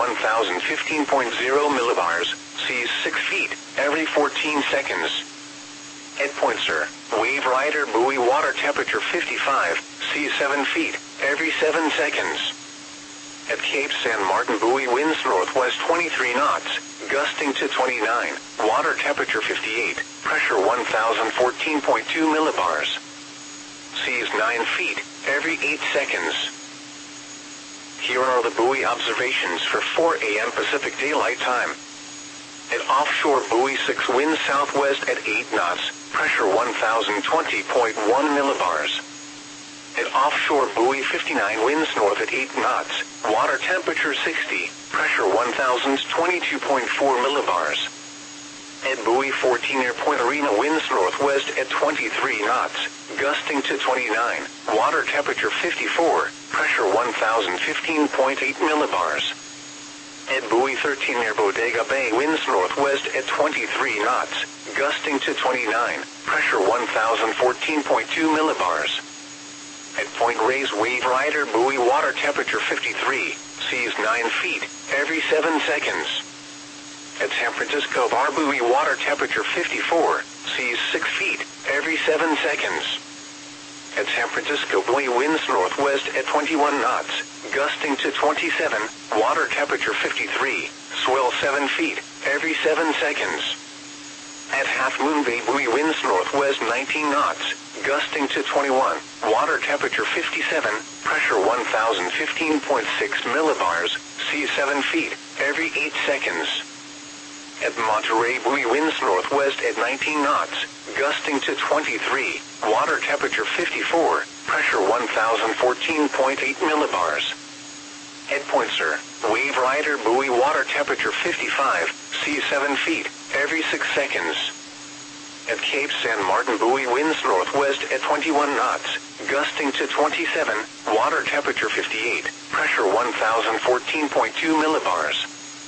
1015.0 millibars, seas 6 feet, every 14 seconds. At Point Sur, Wave Rider buoy water temperature 55, seas 7 feet, every 7 seconds. At Cape San Martin buoy winds northwest 23 knots, gusting to 29, water temperature 58, pressure 1014.2 millibars. Seas 9 feet, every 8 seconds. Here are the buoy observations for 4 a.m. Pacific Daylight Time. At offshore buoy 6 winds southwest at 8 knots, pressure 1020.1 millibars. At offshore buoy 59 winds north at 8 knots, water temperature 60, pressure 1022.4 millibars. At buoy 14 near Point Arena winds northwest at 23 knots, gusting to 29, water temperature 54, pressure 1015.8 millibars. At buoy 13 near Bodega Bay winds northwest at 23 knots, gusting to 29, pressure 1014.2 millibars. At Point Reyes Wave Rider buoy water temperature 53, seas 9 feet, every 7 seconds. At San Francisco Bar buoy water temperature 54, seas 6 feet, every 7 seconds. At San Francisco buoy winds northwest at 21 knots, gusting to 27, water temperature 53, swell 7 feet, every 7 seconds. At Half Moon Bay buoy winds northwest 19 knots, gusting to 21, water temperature 57, pressure 1015.6 millibars, seas 7 feet, every 8 seconds. At Monterey buoy winds northwest at 19 knots, gusting to 23, water temperature 54, pressure 1014.8 millibars. At Point Sur, Wave Rider buoy water temperature 55, seas 7 feet, every 6 seconds. At Cape San Martin buoy winds northwest at 21 knots, gusting to 27, water temperature 58, pressure 1014.2 millibars.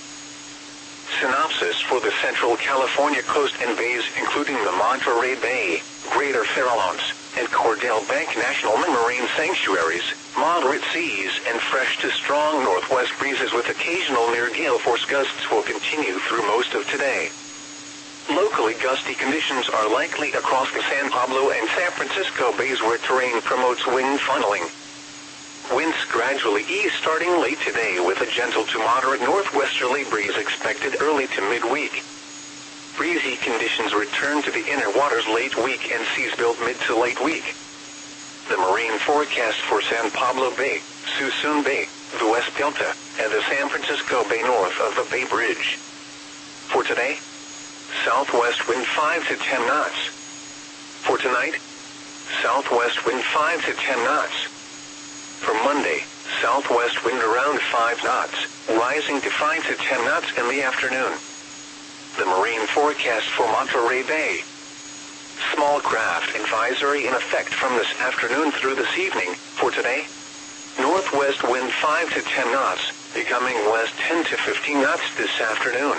Synopsis for the Central California coast and bays including the Monterey Bay, Greater Farallones, and Cordell Bank National Marine Sanctuaries, moderate seas and fresh to strong northwest breezes with occasional near gale force gusts will continue through most of today. Locally gusty conditions are likely across the San Pablo and San Francisco bays where terrain promotes wind funneling. Winds gradually ease starting late today with a gentle to moderate northwesterly breeze expected early to midweek. Breezy conditions return to the inner waters late week and seas build mid to late week. The marine forecast for San Pablo Bay, Suisun Bay, the West Delta, and the San Francisco Bay north of the Bay Bridge. For today, southwest wind 5 to 10 knots. For tonight, southwest wind 5 to 10 knots. For Monday, southwest wind around 5 knots, rising to 5 to 10 knots in the afternoon. The marine forecast for Monterey Bay. Small craft advisory in effect from this afternoon through this evening. For today, northwest wind 5 to 10 knots, becoming west 10 to 15 knots this afternoon.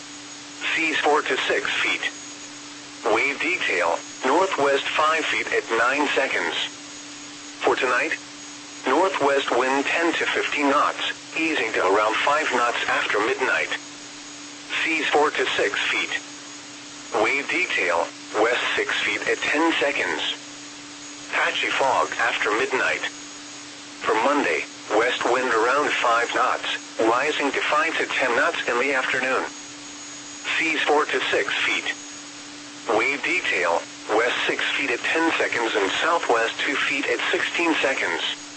Seas 4 to 6 feet. Wave detail, northwest 5 feet at 9 seconds. For tonight, northwest wind 10 to 15 knots, easing to around 5 knots after midnight. Seas 4 to 6 feet. Wave detail, west 6 feet at 10 seconds. Patchy fog after midnight. For Monday, west wind around 5 knots, rising to 5 to 10 knots in the afternoon. Seas 4 to 6 feet. Wave detail, west 6 feet at 10 seconds and southwest 2 feet at 16 seconds.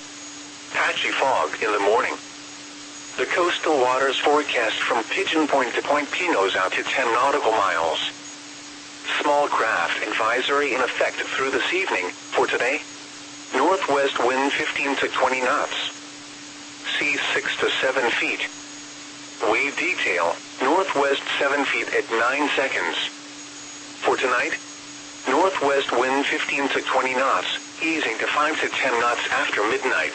Patchy fog in the morning. The coastal waters forecast from Pigeon Point to Point Pinos out to 10 nautical miles. Small craft advisory in effect through this evening. For today, northwest wind 15 to 20 knots. Seas 6 to 7 feet. Wave detail, northwest 7 feet at 9 seconds. For tonight, northwest wind 15 to 20 knots, easing to 5 to 10 knots after midnight.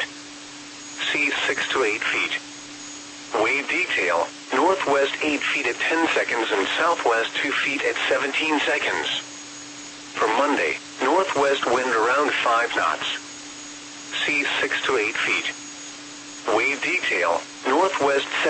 Seas 6 to 8 feet. Wave detail, northwest 8 feet at 10 seconds and southwest 2 feet at 17 seconds. For Monday, northwest wind around 5 knots. Seas 6 to 8 feet. Wave detail, northwest